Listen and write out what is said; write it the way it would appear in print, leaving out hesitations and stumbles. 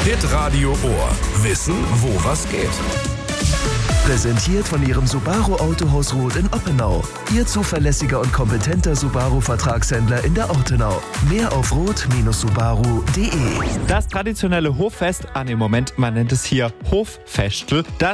Hitradio Ohr. Wissen, wo was geht. Präsentiert von Ihrem Subaru Autohaus Roth in Oppenau. Ihr zuverlässiger und kompetenter Subaru-Vertragshändler in der Ortenau. Mehr auf roth-subaru.de. Das traditionelle Hoffest, im Moment, man nennt es hier Hoffestel, das